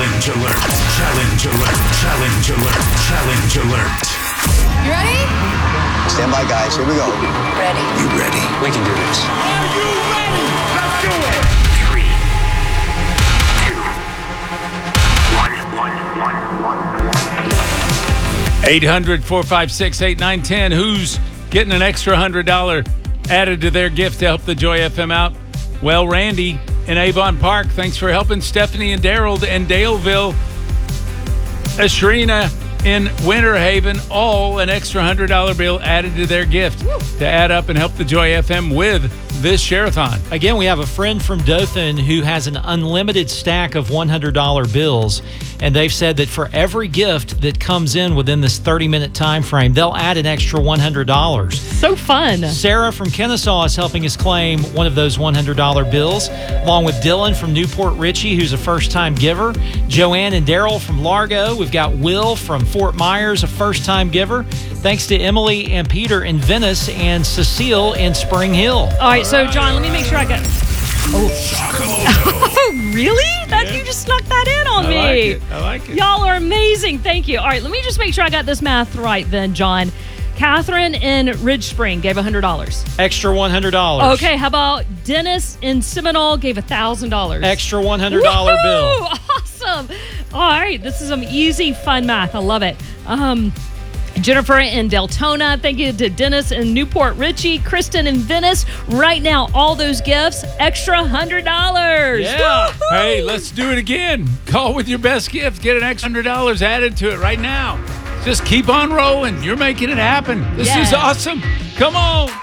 Challenge alert. Challenge alert. Challenge alert. Challenge alert. You ready? Stand by, guys. Here we go. Ready. You ready? We can do this. Are you ready? Let's do it. 3, 2, 1. 800-456-8910. Who's getting an extra $100 added to their gift to help the Joy FM out? Well, Randy in Avon Park, thanks for helping. Stephanie and Daryl in Daleville. Ashrina in Winter Haven, all an extra $100 bill added to their gift to add up and help the Joy FM with this share-a-thon. Again, we have a friend from Dothan who has an unlimited stack of $100 bills, and they've said that for every gift that comes in within this 30-minute time frame, they'll add an extra $100. So fun. Sarah from Kennesaw is helping us claim one of those $100 bills, along with Dylan from Newport Richey, who's a first-time giver, Joanne and Daryl from Largo. We've got Will from Fort Myers, a first-time giver. Thanks to Emily and Peter in Venice and Cecile in Spring Hill. All right, so John, let me make sure I got. Oh, really? You just snuck that in on me. I like it. Y'all are amazing. Thank you. All right, let me just make sure I got this math right then, John. Catherine in Ridge Spring gave $100. Extra $100. Okay, how about Dennis in Seminole gave $1,000? Extra $100 bill. Awesome. All right, this is some easy, fun math. I love it. Jennifer in Deltona. Thank you to Dennis in Newport Richey. Kristen in Venice. Right now, all those gifts, extra $100. Yeah. Woo-hoo! Hey, let's do it again. Call with your best gift. Get an extra $100 added to it right now. Just keep on rolling. You're making it happen. This is awesome. Come on.